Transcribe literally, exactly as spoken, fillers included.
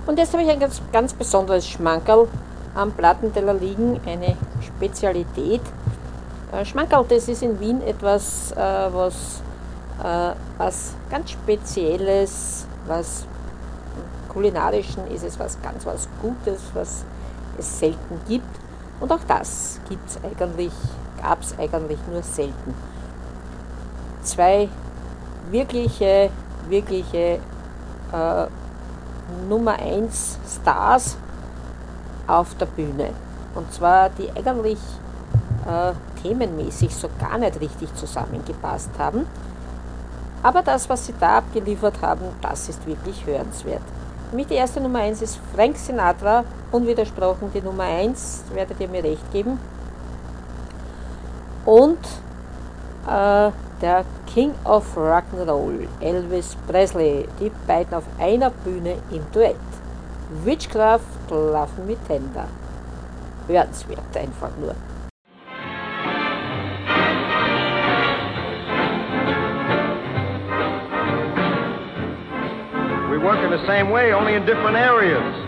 Und jetzt habe ich ein ganz, ganz besonderes Schmankerl am Plattenteller liegen, eine Spezialität. Äh, Schmankerl, das ist in Wien etwas, äh, was, äh, was ganz Spezielles, was kulinarischen ist es was ganz was Gutes, was es selten gibt. Und auch das gibt's eigentlich, gab es eigentlich nur selten. Zwei wirkliche, wirkliche äh, Nummer eins Stars auf der Bühne. Und zwar die eigentlich äh, themenmäßig so gar nicht richtig zusammengepasst haben. Aber das, was sie da abgeliefert haben, das ist wirklich hörenswert. Für mich die erste Nummer eins ist Frank Sinatra, unwidersprochen die Nummer eins, werdet ihr mir recht geben. Und äh, der King of Rock'n'Roll, Elvis Presley, die beiden auf einer Bühne im Duett. Witchcraft, Love Me Tender. Hörenswert einfach nur. We work in the same way, only in different areas.